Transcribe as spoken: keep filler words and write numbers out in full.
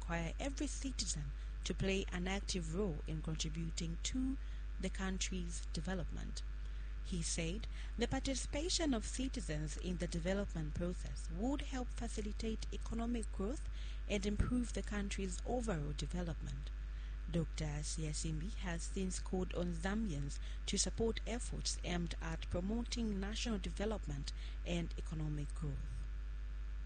require every citizen to play an active role in contributing to the country's development. He said the participation of citizens in the development process would help facilitate economic growth and improve the country's overall development. Doctor Siasimbi has since called on Zambians to support efforts aimed at promoting national development and economic growth.